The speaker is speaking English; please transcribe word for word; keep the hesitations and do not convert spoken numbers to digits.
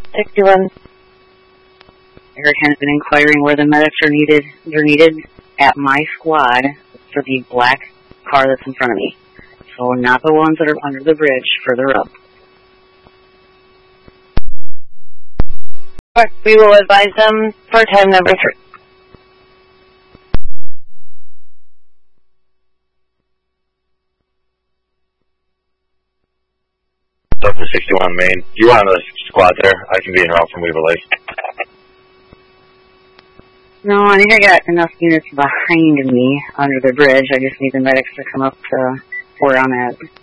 sixty-one. Eric has been inquiring where the medics are needed. They're needed at my squad for the black car that's in front of me. So not the ones that are under the bridge, further up. We will advise them for time number three. Delta sixty-one main. You want another squad there? I can be en route from Weaver Lake. No, I think I got enough units behind me under the bridge. I just need the medics to come up to where I'm at.